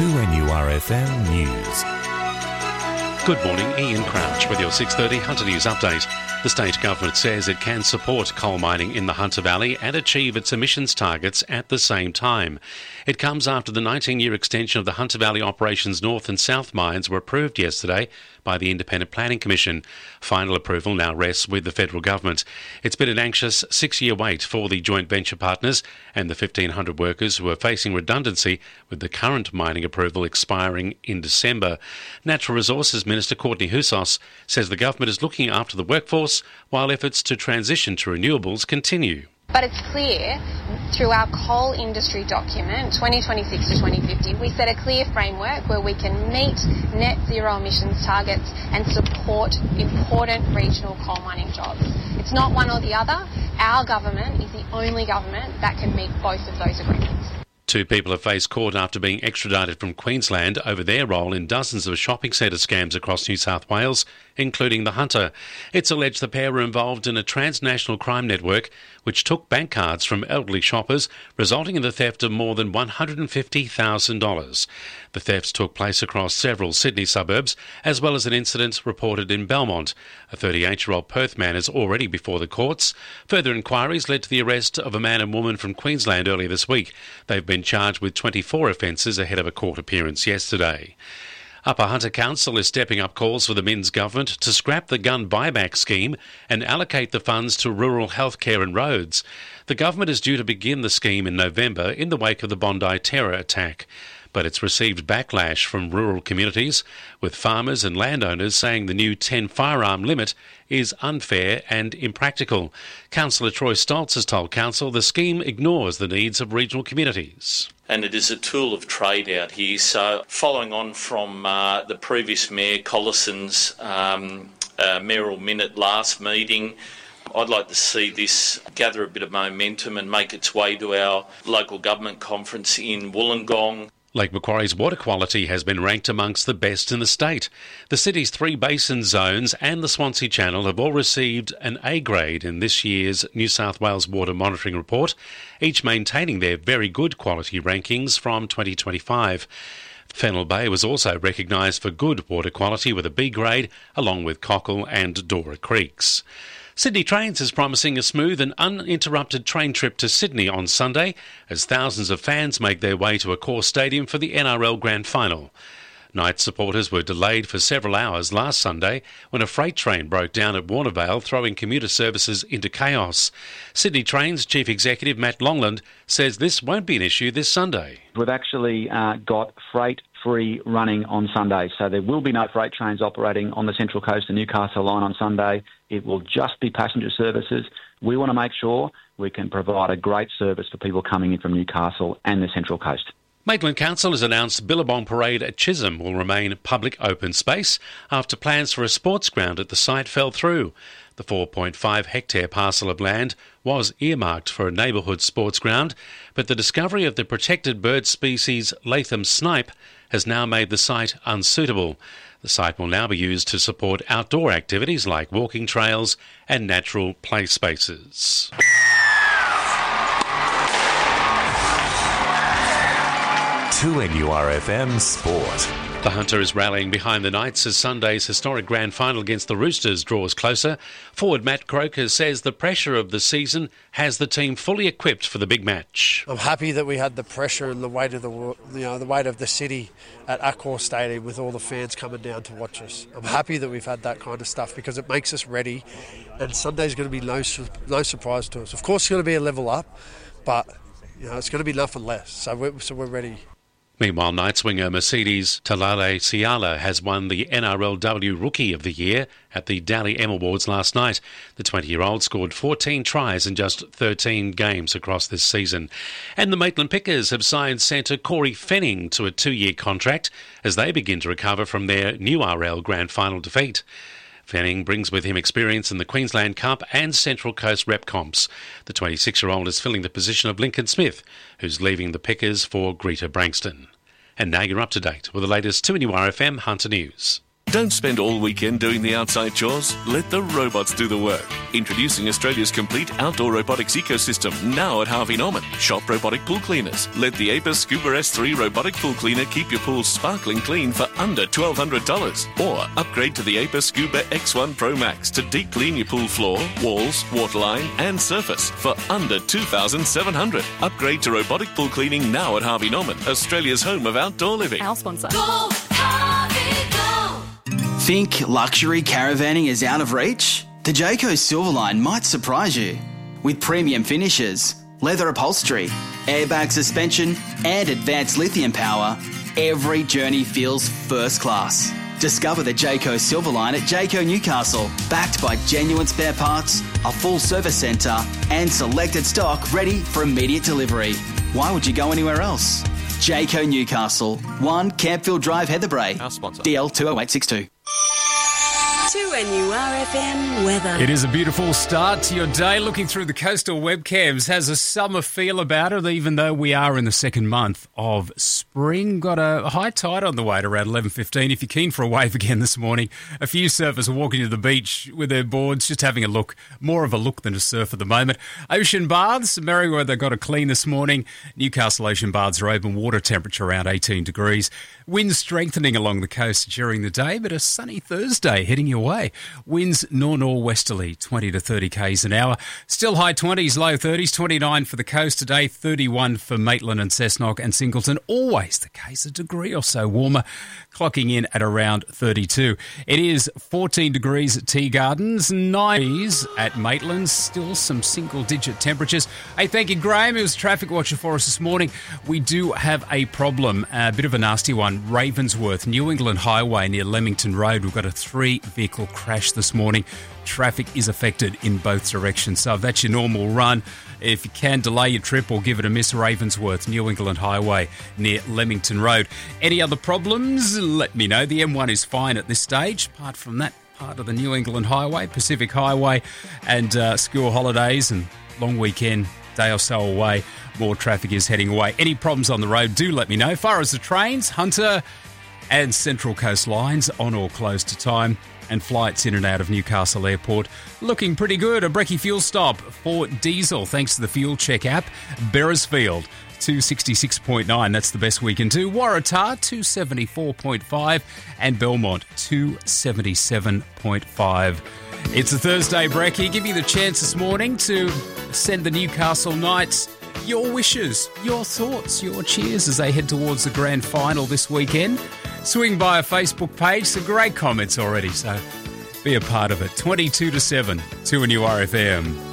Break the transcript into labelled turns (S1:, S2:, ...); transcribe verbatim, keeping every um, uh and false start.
S1: two N U R F M News.
S2: Good morning, Ian Crouch with your six thirty Hunter News update. The state government says it can support coal mining in the Hunter Valley and achieve its emissions targets at the same time. It comes after the nineteen-year extension of the Hunter Valley Operations North and South mines were approved yesterday by the Independent Planning Commission. Final approval now rests with the federal government. It's been an anxious six-year wait for the joint venture partners and the fifteen hundred workers who are facing redundancy with the current mining approval expiring in December. Natural Resources Minister Courtney Houssos says the government is looking after the workforce while efforts to transition to renewables continue.
S3: But it's clear through our coal industry document, twenty twenty-six to twenty fifty, we set a clear framework where we can meet net zero emissions targets and support important regional coal mining jobs. It's not one or the other. Our government is the only government that can meet both of those agreements.
S2: Two people have faced court after being extradited from Queensland over their role in dozens of shopping centre scams across New South Wales, including the Hunter. It's alleged the pair were involved in a transnational crime network which took bank cards from elderly shoppers, resulting in the theft of more than one hundred fifty thousand dollars. The thefts took place across several Sydney suburbs, as well as an incident reported in Belmont. A thirty-eight-year-old Perth man is already before the courts. Further inquiries led to the arrest of a man and woman from Queensland earlier this week. They've been charged with twenty-four offences ahead of a court appearance yesterday. Upper Hunter Council is stepping up calls for the Minns government to scrap the gun buyback scheme and allocate the funds to rural healthcare and roads. The government is due to begin the scheme in November in the wake of the Bondi terror attack. But it's received backlash from rural communities, with farmers and landowners saying the new ten firearm limit is unfair and impractical. Councillor Troy Stoltz has told Council the scheme ignores the needs of regional communities.
S4: And it is a tool of trade out here. So following on from uh, the previous Mayor Collison's um, uh, mayoral minute last meeting, I'd like to see this gather a bit of momentum and make its way to our local government conference in Wollongong.
S2: Lake Macquarie's water quality has been ranked amongst the best in the state. The city's three basin zones and the Swansea Channel have all received an A grade in this year's New South Wales Water Monitoring Report, each maintaining their very good quality rankings from twenty twenty-five. Fennell Bay was also recognised for good water quality with a B grade, along with Cockle and Dora Creeks. Sydney Trains is promising a smooth and uninterrupted train trip to Sydney on Sunday as thousands of fans make their way to Accor Stadium for the N R L Grand Final. Night supporters were delayed for several hours last Sunday when a freight train broke down at Warnervale, throwing commuter services into chaos. Sydney Trains Chief Executive Matt Longland says this won't be an issue this Sunday.
S5: We've actually uh, got freight free running on Sunday, so there will be no freight trains operating on the Central Coast and Newcastle line on Sunday. It will just be passenger services. We want to make sure we can provide a great service for people coming in from Newcastle and the Central Coast.
S2: Maitland Council has announced Billabong Parade at Chisholm will remain public open space after plans for a sports ground at the site fell through. The four point five hectare parcel of land was earmarked for a neighbourhood sports ground, but the discovery of the protected bird species Latham snipe has now made the site unsuitable. The site will now be used to support outdoor activities like walking trails and natural play spaces.
S1: two N U R F M Sport.
S2: The Hunter is rallying behind the Knights as Sunday's historic grand final against the Roosters draws closer. Forward Matt Croker says the pressure of the season has the team fully equipped for the big match.
S6: I'm happy that we had the pressure and the weight of the you know the weight of the city at Accor Stadium with all the fans coming down to watch us. I'm happy that we've had that kind of stuff because it makes us ready, and Sunday's going to be no no surprise to us. Of course, it's going to be a level up, but you know it's going to be nothing less. So we're, so we're ready.
S2: Meanwhile, Knights winger Mercedes Talale Siala has won the N R L W Rookie of the Year at the Dally M Awards last night. The twenty-year-old scored fourteen tries in just thirteen games across this season. And the Maitland Pickers have signed centre Corey Fenning to a two-year contract as they begin to recover from their new R L Grand Final defeat. Fenning brings with him experience in the Queensland Cup and Central Coast Rep Comps. The twenty-six-year-old is filling the position of Lincoln Smith, who's leaving the Pickers for Greta Brankston. And now you're up to date with the latest two N U R F M Hunter News.
S7: Don't spend all weekend doing the outside chores. Let the robots do the work. Introducing Australia's complete outdoor robotics ecosystem now at Harvey Norman. Shop robotic pool cleaners. Let the Apis Scuba S three robotic pool cleaner keep your pool sparkling clean for under twelve hundred dollars. Or upgrade to the Apis Scuba X one Pro Max to deep clean your pool floor, walls, waterline and surface for under two thousand seven hundred dollars. Upgrade to robotic pool cleaning now at Harvey Norman, Australia's home of outdoor living.
S8: Our sponsor.
S9: Go, Harvey, go!
S10: Think luxury caravanning is out of reach? The Jayco Silverline might surprise you. With premium finishes, leather upholstery, airbag suspension and advanced lithium power, every journey feels first class. Discover the Jayco Silverline at Jayco Newcastle, backed by genuine spare parts, a full service centre and selected stock ready for immediate delivery. Why would you go anywhere else? Jayco Newcastle, one Campfield Drive, Heatherbrae.
S11: Our sponsor.
S10: D L two oh eight six two.
S9: two N U R F M weather.
S12: It is a beautiful start to your day. Looking through the coastal webcams, has a summer feel about it, even though we are in the second month of spring. Got a high tide on the way at around eleven fifteen. If you're keen for a wave again this morning, a few surfers are walking to the beach with their boards, just having a look. More of a look than a surf at the moment. Ocean baths, Merriweather got a clean this morning. Newcastle ocean baths are open, water temperature around eighteen degrees. Winds strengthening along the coast during the day, but a sunny Thursday heading your way. Winds nor-norwesterly, twenty to thirty k's an hour. Still high twenties, low thirties, twenty-nine for the coast today, thirty-one for Maitland and Cessnock and Singleton. Always the case, a degree or so warmer, clocking in at around thirty-two. It is fourteen degrees at Tea Gardens, nineties at Maitland, still some single-digit temperatures. Hey, thank you, Graham. It was a traffic watcher for us this morning. We do have a problem, a bit of a nasty one. Ravensworth, New England Highway near Leamington Road. We've got a three-vehicle crash this morning. Traffic is affected in both directions. So if that's your normal run, if you can delay your trip or give it a miss, Ravensworth, New England Highway near Leamington Road. Any other problems? Let me know. The M one is fine at this stage. Apart from that part of the New England Highway, Pacific Highway, and uh, school holidays and long weekend, day or so away, more traffic is heading away. Any problems on the road, do let me know. As far as the trains, Hunter and Central Coast lines on or close to time, and flights in and out of Newcastle Airport looking pretty good. A brekkie fuel stop for diesel thanks to the Fuel Check app. Beresfield, two sixty-six point nine, that's the best we can do. Waratah, two seventy-four point five, and Belmont, two seventy-seven point five. It's a Thursday brekkie. Give you the chance this morning to send the Newcastle Knights your wishes, your thoughts, your cheers as they head towards the grand final this weekend. Swing by our Facebook page. Some great comments already, so be a part of it. twenty-two to seven, two N U R F M.